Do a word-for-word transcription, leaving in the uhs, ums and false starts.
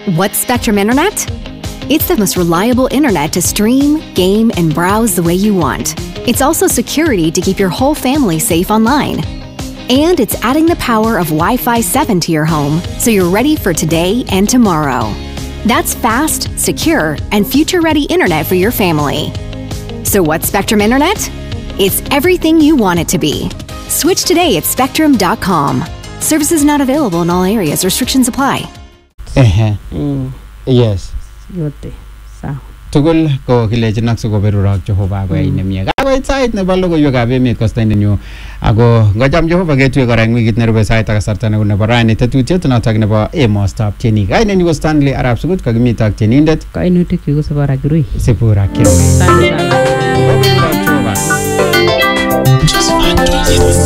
What's Spectrum Internet? It's the most reliable internet to stream, game, and browse the way you want. It's also security to keep your whole family safe online. And it's adding the power of Wi-Fi seven to your home so you're ready for today and tomorrow. That's fast, secure, and future-ready internet for your family. So what's Spectrum Internet? It's everything you want it to be. Switch today at spectrum dot com. Services not available in all areas. Restrictions apply. Eh. Mm. Yes. Yote. Sawa. Tugul ko kilechinak sikoberurok Jehova ko ine mie. Kakoit sait nebo logoiwekab emet kostainen nyu. Ako ngocham Jehova ketue kora eng wikit nerube sait ak kasarta neu nebo rani tetutiet notok nebo emostab tienik. Kainenyu ko Stanley Arap Sukut kakimito ak tienindet. Kainutik chu ko Sipora Kirui. Sipora Kirui. Asante sana.